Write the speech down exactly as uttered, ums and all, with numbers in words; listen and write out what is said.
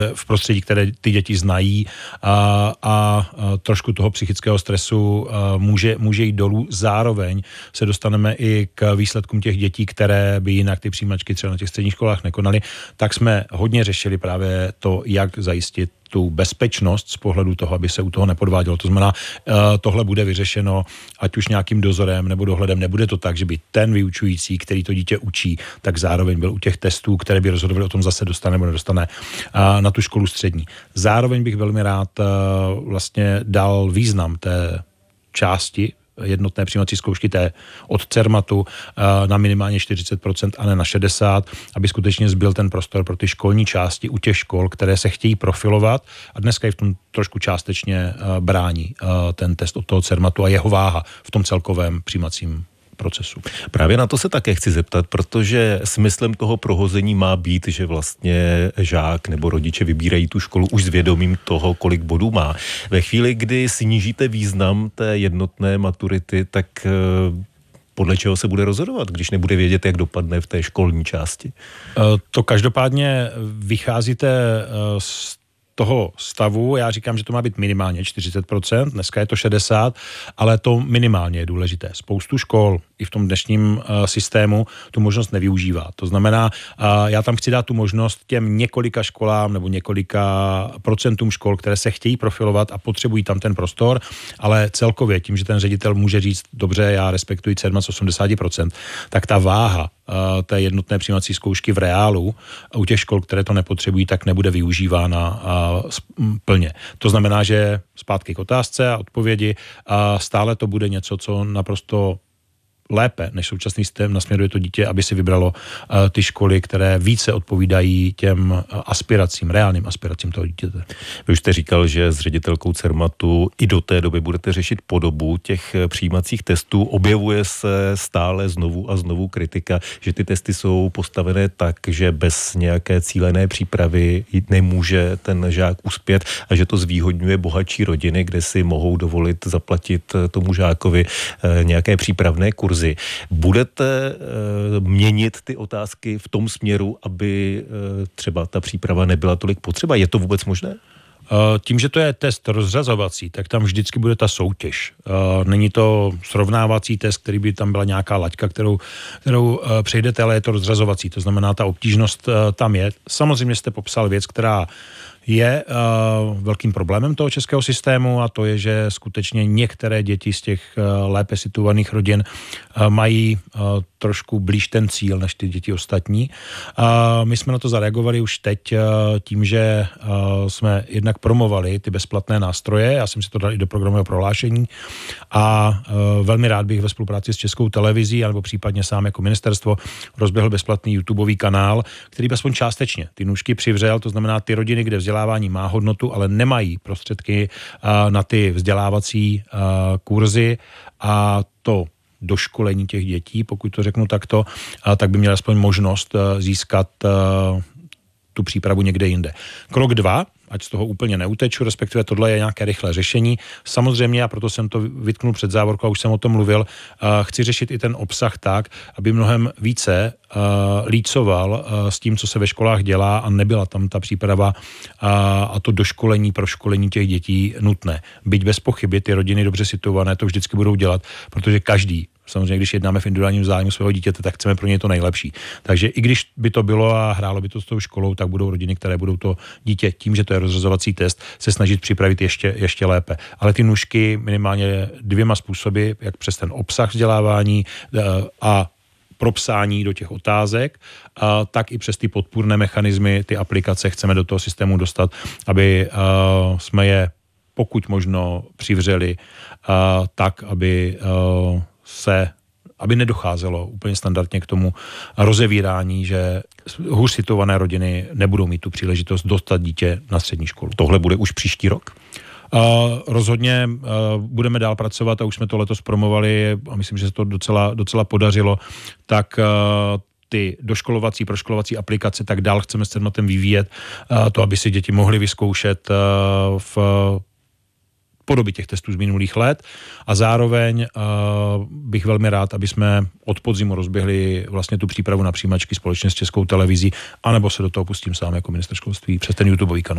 v prostředí, které ty děti znají a, a trošku toho psychického stresu může, může jít dolů. Zároveň se dostaneme i k výsledkům těch dětí, které by jinak ty přijímačky třeba na těch středních školách nekonaly. Tak jsme hodně řešili právě to, jak zajistit tu bezpečnost z pohledu toho, aby se u toho nepodvádělo. To znamená, tohle bude vyřešeno ať už nějakým dozorem nebo dohledem. Nebude to tak, že by ten vyučující, který to dítě učí, tak zároveň byl u těch testů, které by rozhodovaly o tom, zase dostane nebo nedostane na tu školu střední. Zároveň bych velmi rád vlastně dal význam té části jednotné přijímací zkoušky té od Cermatu na minimálně čtyřicet procent a ne na šedesát procent, aby skutečně zbyl ten prostor pro ty školní části u těch škol, které se chtějí profilovat a dneska i v tom trošku částečně brání ten test od toho Cermatu a jeho váha v tom celkovém přijímacím procesu. Právě na to se také chci zeptat, protože smyslem toho prohození má být, že vlastně žák nebo rodiče vybírají tu školu už s vědomím toho, kolik bodů má. Ve chvíli, kdy snížíte význam té jednotné maturity, tak podle čeho se bude rozhodovat, když nebude vědět, jak dopadne v té školní části? To každopádně vycházíte z toho stavu, já říkám, že to má být minimálně čtyřicet procent, dneska je to šedesát procent, ale to minimálně je důležité. Spoustu škol i v tom dnešním uh, systému tu možnost nevyužívá. To znamená, uh, já tam chci dát tu možnost těm několika školám nebo několika procentům škol, které se chtějí profilovat a potřebují tam ten prostor, ale celkově tím, že ten ředitel může říct, dobře, já respektuji sedm z osmdesáti procent, tak ta váha té jednotné přijímací zkoušky v reálu u těch škol, které to nepotřebují, tak nebude využívána plně. To znamená, že zpátky k otázce a odpovědi a stále to bude něco, co naprosto lépe než současný systém nasměruje to dítě, aby si vybralo uh, ty školy, které více odpovídají těm uh, aspiracím, reálným aspiracím toho dítěte. Vy už jste říkal, že s ředitelkou Cermatu i do té doby budete řešit podobu těch přijímacích testů. Objevuje se stále znovu a znovu kritika, že ty testy jsou postavené tak, že bez nějaké cílené přípravy nemůže ten žák uspět a že to zvýhodňuje bohatší rodiny, kde si mohou dovolit zaplatit tomu žákovi uh, nějaké přípravné kurzy. Budete uh, měnit ty otázky v tom směru, aby uh, třeba ta příprava nebyla tolik potřeba? Je to vůbec možné? Tím, že to je test rozřazovací, tak tam vždycky bude ta soutěž. Není to srovnávací test, který by tam byla nějaká laťka, kterou, kterou přejdete, ale je to rozřazovací. To znamená, ta obtížnost tam je. Samozřejmě jste popsal věc, která je uh, velkým problémem toho českého systému a to je, že skutečně některé děti z těch uh, lépe situovaných rodin uh, mají uh, trošku blíž ten cíl než ty děti ostatní. Uh, my jsme na to zareagovali už teď uh, tím, že uh, jsme jednak promovali ty bezplatné nástroje, já jsem si to dal i do programového prohlášení a uh, velmi rád bych ve spolupráci s Českou televizí anebo případně sám jako ministerstvo rozběhl bezplatný YouTubeový kanál, který by aspoň částečně ty nůžky přivřel, to znamená ty rodiny, kde vzdělávání má hodnotu, ale nemají prostředky uh, na ty vzdělávací uh, kurzy a to doškolení těch dětí, pokud to řeknu takto, uh, tak by měl aspoň možnost uh, získat uh, tu přípravu někde jinde. Krok dva, ať z toho úplně neuteču, respektive tohle je nějaké rychlé řešení. Samozřejmě, a proto jsem to vytknul před závorkou, a už jsem o tom mluvil, uh, chci řešit i ten obsah tak, aby mnohem více uh, lícoval uh, s tím, co se ve školách dělá a nebyla tam ta příprava uh, a to doškolení, proškolení těch dětí nutné. Byť bez pochyby ty rodiny dobře situované to vždycky budou dělat, protože každý, samozřejmě, když jednáme v individuálním zájmu svého dítěte, tak chceme pro ně to nejlepší. Takže i když by to bylo a hrálo by to s tou školou, tak budou rodiny, které budou to dítě tím, že to je rozřazovací test, se snažit připravit ještě, ještě lépe. Ale ty nůžky minimálně dvěma způsoby, jak přes ten obsah vzdělávání a propsání do těch otázek, a tak i přes ty podpůrné mechanismy, ty aplikace chceme do toho systému dostat, aby uh, jsme je pokud možno přivřeli uh, tak, aby uh, se, aby nedocházelo úplně standardně k tomu rozevírání, že hůř situované rodiny nebudou mít tu příležitost dostat dítě na střední školu. Tohle bude už příští rok? Uh, rozhodně uh, budeme dál pracovat a už jsme to letos promovali a myslím, že se to docela, docela podařilo, tak uh, ty doškolovací, proškolovací aplikace, tak dál chceme s Cermatem vyvíjet uh, to, aby si děti mohly vyzkoušet uh, v podoby těch testů z minulých let a zároveň uh, bych velmi rád, aby jsme od podzimu rozběhli vlastně tu přípravu na přijímačky společně s Českou televizí, anebo se do toho pustím sám jako ministr školství přes ten YouTubeový kanál.